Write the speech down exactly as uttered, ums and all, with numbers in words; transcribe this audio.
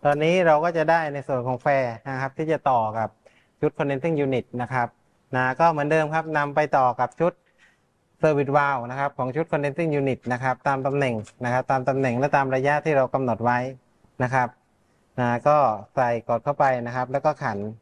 ตอนนี้เราก็จะได้ในส่วนของแฟร์นะครับที่จะต่อกับชุด condensing unit นะครับนะก็เหมือนเดิมครับนำไปต่อกับชุด service valve นะครับของชุด condensing unit นะครับตามตำแหน่งนะครับตามตำแหน่งและตามระยะที่เรากำหนดไว้นะครับนะก็ใส่กดเข้าไปนะครับแล้วก็ขัน